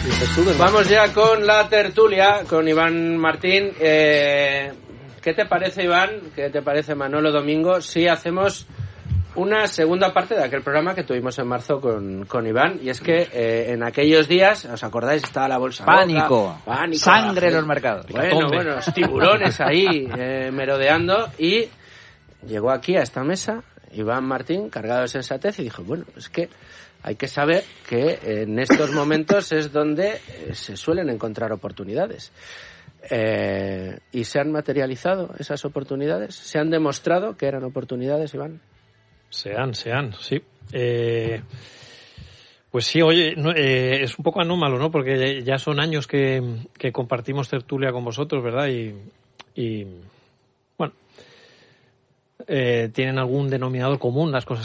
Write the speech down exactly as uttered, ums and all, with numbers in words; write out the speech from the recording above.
Si te subes, vamos ya con la tertulia, con Iván Martín. Eh, ¿Qué te parece, Iván? ¿Qué te parece, Manolo Domingo? Si hacemos una segunda parte de aquel programa que tuvimos en marzo con, con Iván, y es que eh, en aquellos días, ¿os acordáis? Estaba la bolsa pánico, loca, pánico sangre en los mercados, bueno, bueno, los tiburones ahí eh, merodeando, y llegó aquí a esta mesa Iván Martín cargado de sensatez y dijo, bueno, es que hay que saber que en estos momentos es donde eh, se suelen encontrar oportunidades. Eh, ¿Y se han materializado esas oportunidades? ¿Se han demostrado que eran oportunidades, Iván? Sean, sean, sí. Eh, pues sí, oye, no, eh, es un poco anómalo, ¿no? Porque ya son años que, que compartimos tertulia con vosotros, ¿verdad? Y, y bueno, eh, tienen algún denominador común las cosas